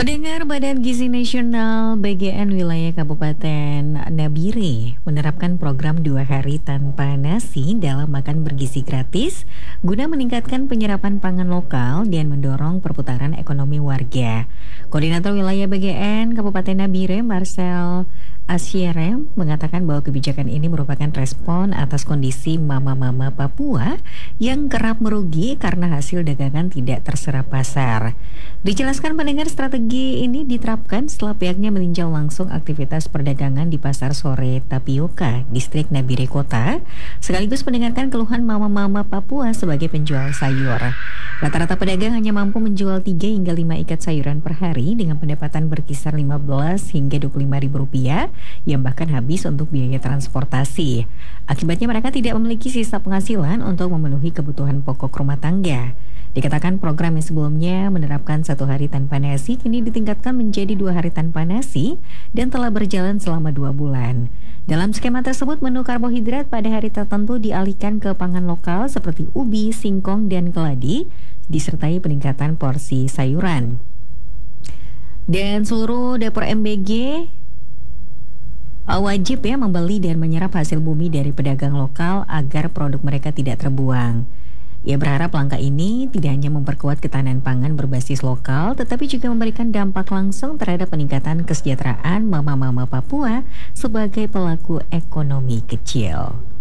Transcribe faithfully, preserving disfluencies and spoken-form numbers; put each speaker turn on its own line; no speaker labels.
Pendengar Badan Gizi Nasional B G N wilayah Kabupaten Nabire menerapkan program dua hari tanpa nasi dalam makan bergizi gratis guna meningkatkan penyerapan pangan lokal dan mendorong perputaran ekonomi warga. Koordinator wilayah B G N Kabupaten Nabire, Marcel Asyere, mengatakan bahwa kebijakan ini merupakan respon atas kondisi mama-mama Papua yang kerap merugi karena hasil dagangan tidak terserap pasar. Dijelaskan pendengar, strategi ini diterapkan setelah pihaknya meninjau langsung aktivitas perdagangan di Pasar Sore Tapioka, Distrik Nabire Kota, sekaligus mendengarkan keluhan mama-mama Papua sebagai penjual sayur. Rata-rata pedagang hanya mampu menjual tiga hingga lima ikat sayuran per hari dengan pendapatan berkisar lima belas hingga dua puluh lima ribu rupiah yang bahkan habis untuk biaya transportasi. Akibatnya mereka tidak memiliki sisa penghasilan untuk memenuhi kebutuhan pokok rumah tangga. Dikatakan program yang sebelumnya menerapkan satu hari tanpa nasi kini ditingkatkan menjadi dua hari tanpa nasi dan telah berjalan selama dua bulan. Dalam skema tersebut, menu karbohidrat pada hari tertentu dialihkan ke pangan lokal seperti ubi, singkong, dan keladi, disertai peningkatan porsi sayuran. Dan seluruh dapur M B G wajib ya membeli dan menyerap hasil bumi dari pedagang lokal agar produk mereka tidak terbuang. Ia berharap langkah ini tidak hanya memperkuat ketahanan pangan berbasis lokal, tetapi juga memberikan dampak langsung terhadap peningkatan kesejahteraan mama-mama Papua sebagai pelaku ekonomi kecil.